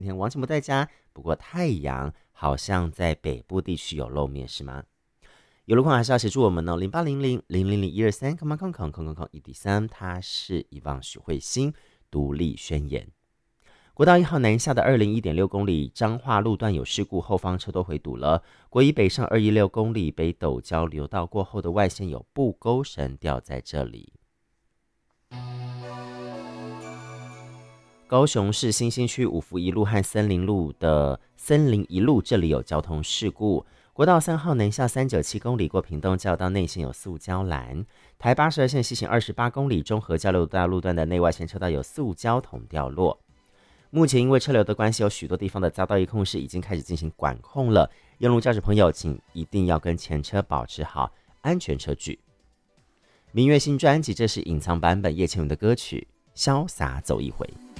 今天王启博在家，不过太阳好像在北部地区有露面，是吗？有路况还是要协助我们哦，0800000123，come on come on come on come on， 1.3，它是遗忘许慧欣独立宣言。国道1号南下的201.6公里彰化路段有事故，后方车都回堵了。国一北上216公里北斗交流道过后的外线有布钩绳吊在这里。高雄市新兴区五福一路和森林路的森林一路这里有交通事故。国道3号南下397公里过屏东交流道内线有塑胶栏。台82线西行28公里中和交流道路段的内外线车道有塑胶桶掉落。目前因为车流的关系，有许多地方的匝道一控室已经开始进行管控了。用路驾驶朋友请一定要跟前车保持好安全车距。民乐新专辑，这是隐藏版本叶倩文的歌曲《潇洒走一回》。